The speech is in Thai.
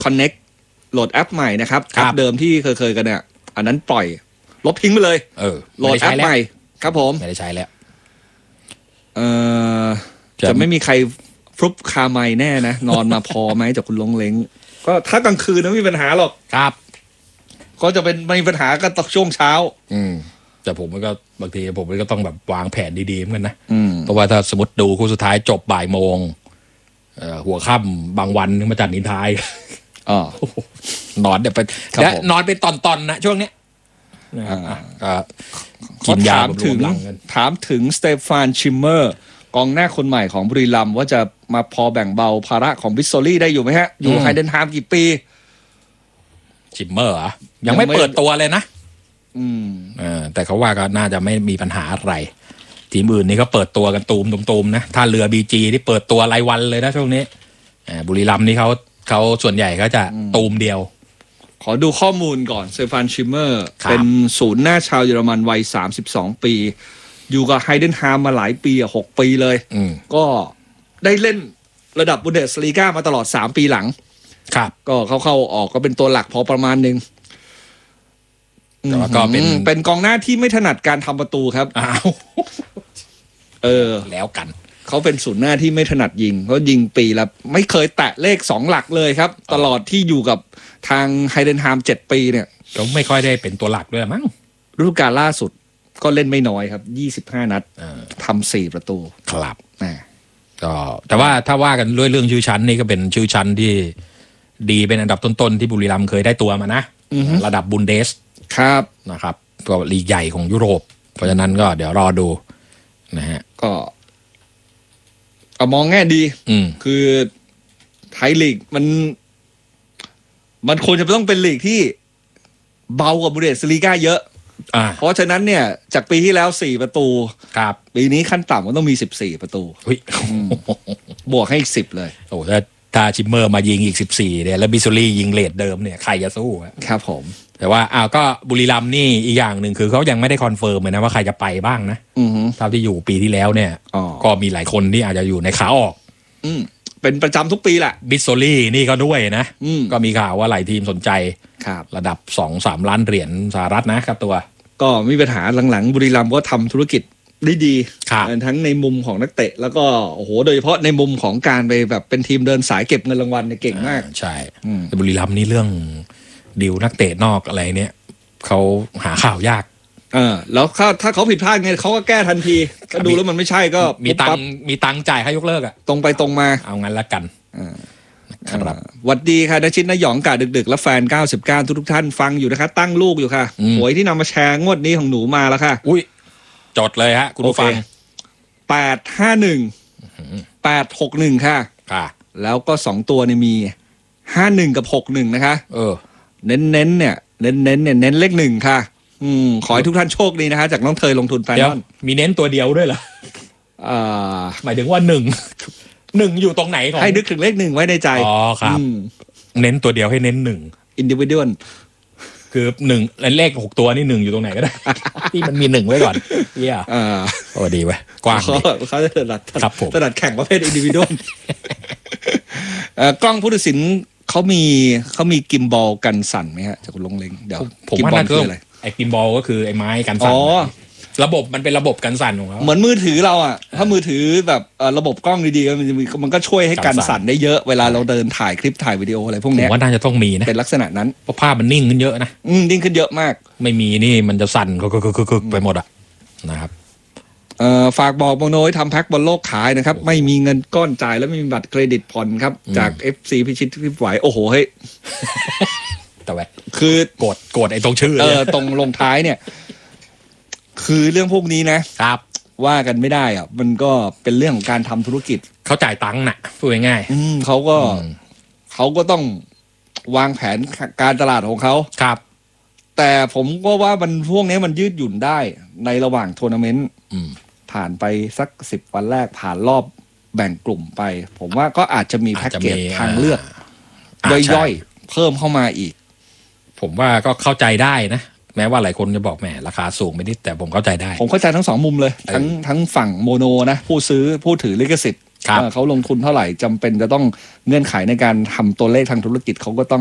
Connect โหลดแอปใหม่นะครับแอปเดิมที่เคยกันเนี่ยอันนั้นปล่อยลบทิ้งไปเลยโหลดแอปใหม่ครับผมไม่ได้ใช้แล้วจะไม่มีใครฟลุปคาไมแน่นะนอนมาพอไหมจากคุณลงเล้งก็ถ้ากลางคืนไม่มีปัญหาหรอกครับก็จะเป็นไม่มีปัญหาก็ตอนช่วงเช้าแต่ผมก็บางทีผมก็ต้องแบบวางแผนดีๆเหมือนกันนะเพราะว่าถ้าสมมติดูคู่สุดท้ายจบบ่ายโมงหัวค่ำบางวันมาจัดนินทายนอนเดี๋ยวไปและนอนเป็นตอนๆนะช่วงนี้กินยาถามถึงสเตฟานชิมเมอร์กองหน้าคนใหม่ของบุรีรัมย์ว่าจะมาพอแบ่งเบาภาระของบิสโซลี่ได้อยู่ไหมฮะอยู่ไฮเดนฮามกี่ปีชิมเมอร์ยังไม่เปิดตัวเลยนะแต่เขาว่าก็น่าจะไม่มีปัญหาอะไรทีมอื่นนี่ก็เปิดตัวกันตูมนะถ้าเรือบีจีที่เปิดตัวรายวันเลยนะช่วงนี้บุรีรัมย์นี่เขาส่วนใหญ่ก็จะตูมเดียวขอดูข้อมูลก่อนสเตฟานชิมเมอร์เป็นศูนย์หน้าชาวเยอรมันวัย32ปีอยู่กับไฮเดนฮามมาหลายปี6ปีเลยก็ได้เล่นระดับบุนเดสลีกามาตลอด3ปีหลังครับก็เข้าออกก็เป็นตัวหลักพอประมาณนึงก็เป็นกองหน้าที่ไม่ถนัดการทำประตูครับแล้วกันเขาเป็นศูนย์หน้าที่ไม่ถนัดยิงเขายิงปีละไม่เคยแตะเลข2หลักเลยครับตลอดที่อยู่กับทางไฮเดนฮาม7ปีเนี่ยก็ไม่ค่อยได้เป็นตัวหลักด้วยมั้งฤดูกาลล่าสุดก็เล่นไม่น้อยครับ25นัดทำ4ประตูครับก็แต่ว่าถ้าว่ากันเรื่องชื่อชั้นนี่ก็เป็นชื่อชั้นที่ดีเป็นอันดับต้นๆที่บุรีรัมย์เคยได้ตัวมานะระดับบุนเดสครับนะครับก็ลีกใหญ่ของยุโรปเพราะฉะนั้นก็เดี๋ยวรอดูนะฮะก็มองแง่ดีคือไทยลีกมันควรจะต้องเป็นลีกที่เบากว่าบุนเดสลีกาเยอะเพราะฉะนั้นเนี่ยจากปีที่แล้ว4ประตูครับปีนี้ขั้นต่ำก็ต้องมี14ประตูบวกให้อีก10เลยโอ้ถ้าชิมเมอร์มายิงอีก14เนี่ยแล้วบิสโซลี่ยิงเลทเดิมเนี่ยใครจะสู้ครับผมแต่ว่าก็บุรีรัมย์นี่อีกอย่างหนึ่งคือเขายังไม่ได้คอนเฟิร์มเลยนะว่าใครจะไปบ้างนะเท่าที่อยู่ปีที่แล้วเนี่ยก็มีหลายคนที่อาจจะอยู่ในขาออกเป็นประจำทุกปีแหละบิสโซลี่นี่ก็ด้วยนะก็มีข่าวว่าหลายทีมสนใจระดับ 2-3 ล้านเหรียญสหรัฐนะครับตัวก็มีปัญหาหลังๆบุรีรัมย์ก็ทำธุรกิจได้ดีทั้งในมุมของนักเตะแล้วก็โอ้โหโดยเฉพาะในมุมของการไปแบบเป็นทีมเดินสายเก็บเงินรางวัลเนี่ยเก่งมากใช่แต่บุรีรัมย์นี่เรื่องดีลนักเตะนอกอะไรเนี่ยเขาหาข่าวยากแล้วถ้าเขาผิดพลาดไงเขาก็แก้ทันทีก็ดูแล้วมันไม่ใช่ก็มีตังจ่ายให้ยกเลิกตรงไปตรงมาเอางั้นละกันครับหวัดดีค่ะณชิดณหยองกาดึกๆและแฟน99ทุกท่านฟังอยู่นะคะตั้งลูกอยู่ค่ะหวยที่นำมาแชร์งวดนี้ของหนูมาแล้วค่ะอุ้ยจดเลยฮะคุณผู้ฟัง 851 861ค่ะแล้วก็2ตัวเนี่ยมี51กับ61นะคะเน้นเนี่ยเน้นเลข1ค่ะขอให้ทุกท่านโชคดีนะคะจากน้องเทยลงทุนแฟนนอนมีเน้นตัวเดียวด้วยเหรอหมายถึงว่า1อยู่ตรงไหนของให้นึกถึงเลข1ไว้ในใจอ๋อครับเน้นตัวเดียวให้เน้น 1 individual คือ1เลข6ตัวนี่1อยู่ตรงไหนก็ได้ที่มันมี1ไว้ก่อนโอ้ดีเว้ยกว้างเขาจะถนัดแข่งประเภท individual กล้องผู้ตัดสินเขามีกิมบอลกันสั่นไหมฮะจากคุณลงเล็งเดี๋ยวผมว่านั่นคืออะไรไอ้กิมบอลก็คือไอ้ไม้กันสั่นระบบมันเป็นระบบกันสั่นของเขาเหมือนมือถือเราอ่ะถ้ามือถือแบบระบบกล้องดีๆมันก็ช่วยให้กันสั่นได้เยอะเวลาเราเดินถ่ายคลิปถ่ายวิดีโออะไรพวกนี้ผมว่าน่าจะต้องมีนะเป็นลักษณะนั้นเพราะภาพมันนิ่งขึ้นเยอะนะนิ่งขึ้นเยอะมากไม่มีนี่มันจะสั่นคึกไปหมดอ่ะนะครับฝากบอกโมโนให้ทำแพ็คบอลโลกขายนะครับไม่มีเงินก้อนจ่ายแล้วไม่มีบัตรเครดิตผ่อนครับจาก FC พิชิตพิไหวโอ้โหเฮ้ยแต่ว่าคือโกรธไอ้ตรงชื่อตรงลงท้ายเนี่ยคือเรื่องพวกนี้นะครับว่ากันไม่ได้อ่ะมันก็เป็นเรื่องของการทำธุรกิจเขาจ่ายตังค์น่ะพูดง่ายๆเขาก็ต้องวางแผนการตลาดของเขาครับแต่ผมก็ว่ามันพวกนี้มันยืดหยุ่นได้ในระหว่างทัวร์นาเมนต์ผ่านไปสัก10วันแรกผ่านรอบแบ่งกลุ่มไปผมว่าก็อาจจะมีแพ็กเกจทางเลือกย่อยๆเพิ่มเข้ามาอีกผมว่าก็เข้าใจได้นะแม้ว่าหลายคนจะบอกแหมราคาสูงไปนิดแต่ผมเข้าใจได้ผมเข้าใจทั้ง2มุมเลยทั้งฝั่งโมโนนะผู้ซื้อผู้ถือลิขสิทธิ์ครับเขาลงทุนเท่าไหร่จำเป็นจะต้องเงื่อนไขในการทำตัวเลขทางธุรกิจเขาก็ต้อง